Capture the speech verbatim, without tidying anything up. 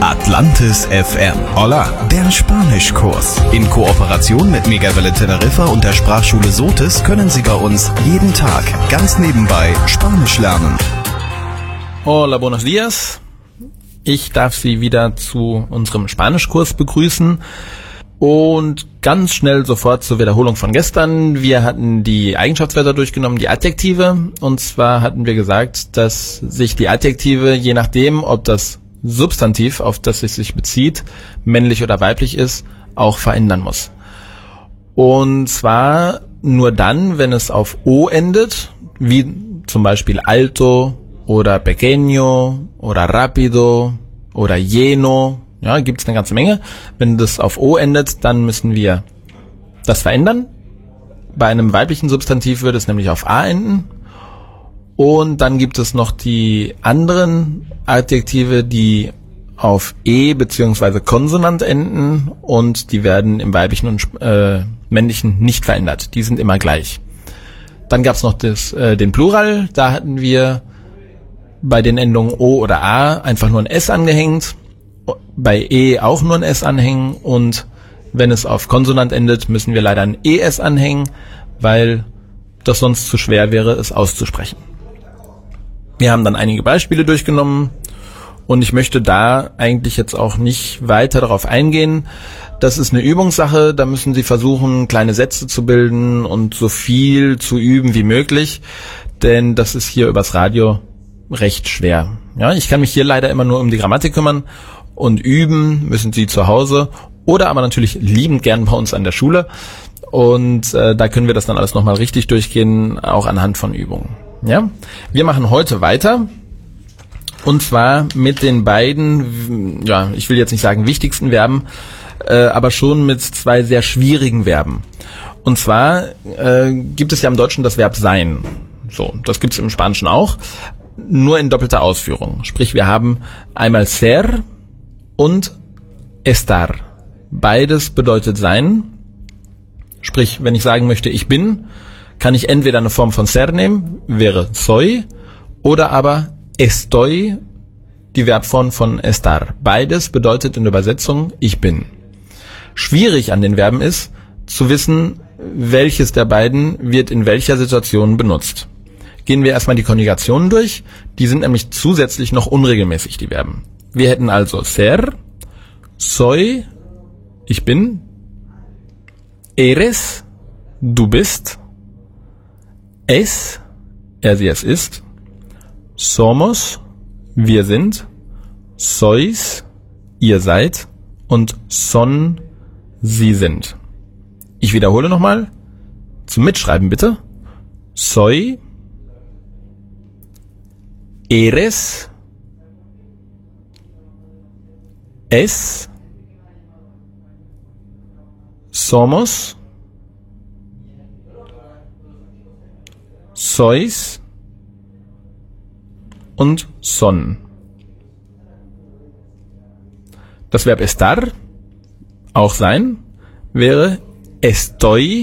Atlantis F M. Hola, der Spanischkurs. In Kooperation mit Megawelle Teneriffa und der Sprachschule Sotis können Sie bei uns jeden Tag ganz nebenbei Spanisch lernen. Hola, buenos días. Ich darf Sie wieder zu unserem Spanischkurs begrüßen. Und ganz schnell sofort zur Wiederholung von gestern. Wir hatten die Eigenschaftswörter durchgenommen, die Adjektive. Und zwar hatten wir gesagt, dass sich die Adjektive, je nachdem, ob das Substantiv, auf das es sich bezieht, männlich oder weiblich ist, auch verändern muss. Und zwar nur dann, wenn es auf O endet, wie zum Beispiel alto oder pequeño oder rápido oder lleno. Ja, gibt es eine ganze Menge. Wenn das auf O endet, dann müssen wir das verändern. Bei einem weiblichen Substantiv würde es nämlich auf A enden. Und dann gibt es noch die anderen Adjektive, die auf E bzw. Konsonant enden und die werden im weiblichen und äh, männlichen nicht verändert. Die sind immer gleich. Dann gab es noch das, äh, den Plural. Da hatten wir bei den Endungen O oder A einfach nur ein S angehängt. Bei E auch nur ein S anhängen und wenn es auf Konsonant endet, müssen wir leider ein E S anhängen, weil das sonst zu schwer wäre, es auszusprechen. Wir haben dann einige Beispiele durchgenommen und ich möchte da eigentlich jetzt auch nicht weiter darauf eingehen. Das ist eine Übungssache, da müssen Sie versuchen, kleine Sätze zu bilden und so viel zu üben wie möglich, denn das ist hier übers Radio recht schwer. Ja, ich kann mich hier leider immer nur um die Grammatik kümmern. Und üben müssen Sie zu Hause oder aber natürlich liebend gern bei uns an der Schule. Und äh, da können wir das dann alles nochmal richtig durchgehen, auch anhand von Übungen. Ja, wir machen heute weiter. Und zwar mit den beiden, ja, ich will jetzt nicht sagen wichtigsten Verben, äh, aber schon mit zwei sehr schwierigen Verben. Und zwar äh, gibt es ja im Deutschen das Verb sein. So, das gibt es im Spanischen auch, nur in doppelter Ausführung. Sprich, wir haben einmal ser und estar. Beides bedeutet sein. Sprich, wenn ich sagen möchte, ich bin, kann ich entweder eine Form von ser nehmen, wäre soy, oder aber estoy, die Verbform von estar. Beides bedeutet in der Übersetzung, ich bin. Schwierig an den Verben ist, zu wissen, welches der beiden wird in welcher Situation benutzt. Gehen wir erstmal die Konjugationen durch. Die sind nämlich zusätzlich noch unregelmäßig, die Verben. Wir hätten also ser, soy, ich bin, eres, du bist, es, er, sie, es ist, somos, wir sind, sois, ihr seid und son, sie sind. Ich wiederhole nochmal, zum Mitschreiben bitte, soy, eres, es, somos, sois und son. Das Verb estar, auch sein, wäre estoy